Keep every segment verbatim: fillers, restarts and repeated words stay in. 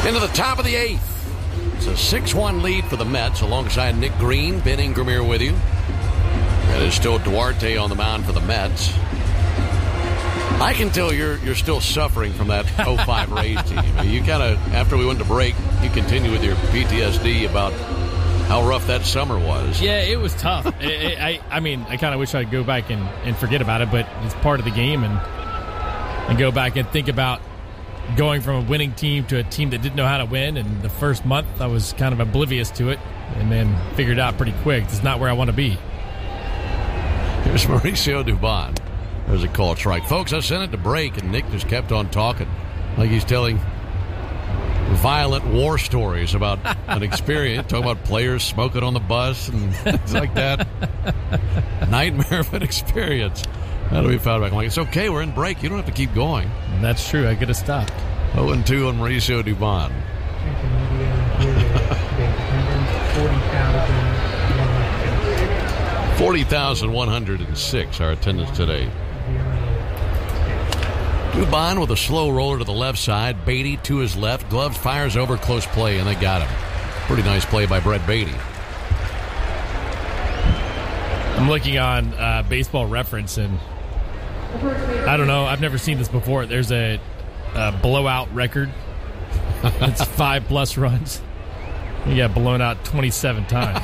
Into the top of the eighth. It's a six one lead for the Mets alongside Nick Green. Ben Ingram here with you. And it's still Duarte on the mound for the Mets. I can tell you're you're still suffering from that oh five Rays team. You kind of, after we went to break, you continue with your P T S D about how rough that summer was. Yeah, it was tough. it, it, I I mean, I kind of wish I'd go back and, and forget about it, but it's part of the game, and and go back and think about going from a winning team to a team that didn't know how to win. And the first month, I was kind of oblivious to it, and then figured out pretty quick it's not where I want to be. Here's Mauricio Dubon. There's a call strike. Folks, I sent it to break, and Nick just kept on talking like he's telling violent war stories about an experience, talking about players smoking on the bus and things like that. Nightmare of an experience. How do we find back? I'm like, it's okay, we're in break. You don't have to keep going. And that's true. I could have stopped. oh and two on Mauricio Dubon. forty thousand one hundred six, our attendance today. Dubon with a slow roller to the left side. Beatty to his left. Gloves fires over, close play, and they got him. Pretty nice play by Brett Beatty. I'm looking on uh, Baseball Reference, and I don't know. I've never seen this before. There's a, a blowout record. It's five plus runs. You got blown out twenty-seven times.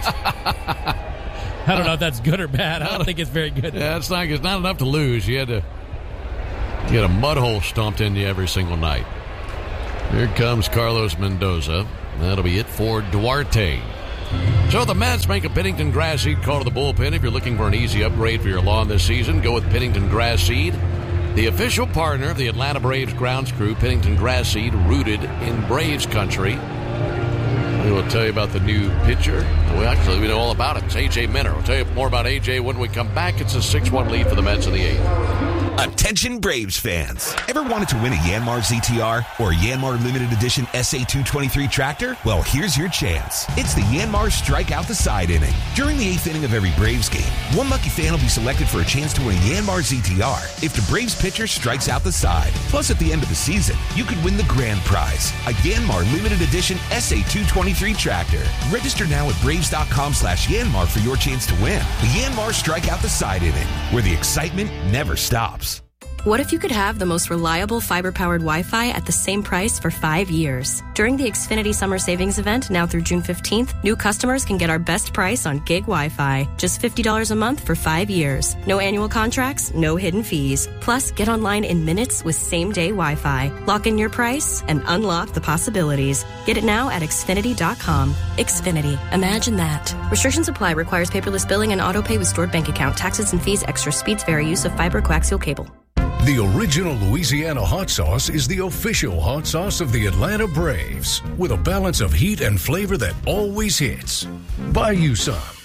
I don't know if that's good or bad. I don't think it's very good. Yeah, it's not, it's not enough to lose. You had to get a mud hole stomped into you every single night. Here comes Carlos Mendoza. That'll be it for Duarte. So the Mets make a Pennington Grass Seed call to the bullpen. If you're looking for an easy upgrade for your lawn this season, go with Pennington Grass Seed, the official partner of the Atlanta Braves grounds crew. Pennington Grass Seed, rooted in Braves country. We will tell you about the new pitcher. Well, actually, we know all about it. It's A J Minter. We'll tell you more about A J when we come back. It's a six one lead for the Mets in the eighth. Attention Braves fans. Ever wanted to win a Yanmar Z T R or a Yanmar Limited Edition S A two twenty-three tractor? Well, here's your chance. It's the Yanmar Strike Out the Side inning. During the eighth inning of every Braves game, one lucky fan will be selected for a chance to win a Yanmar Z T R if the Braves pitcher strikes out the side. Plus, at the end of the season, you could win the grand prize, a Yanmar Limited Edition S A two twenty-three tractor. Register now at braves.com slash Yanmar for your chance to win the Yanmar Strike Out the Side inning, where the excitement never stops. What if you could have the most reliable fiber-powered Wi-Fi at the same price for five years? During the Xfinity Summer Savings Event, now through June fifteenth, new customers can get our best price on gig Wi-Fi. Just fifty dollars a month for five years. No annual contracts, no hidden fees. Plus, get online in minutes with same-day Wi-Fi. Lock in your price and unlock the possibilities. Get it now at Xfinity dot com. Xfinity. Imagine that. Restrictions apply. Requires paperless billing and auto-pay with stored bank account. Taxes and fees extra. Speeds vary. Use of fiber coaxial cable. The original Louisiana hot sauce is the official hot sauce of the Atlanta Braves, with a balance of heat and flavor that always hits. Buy you some.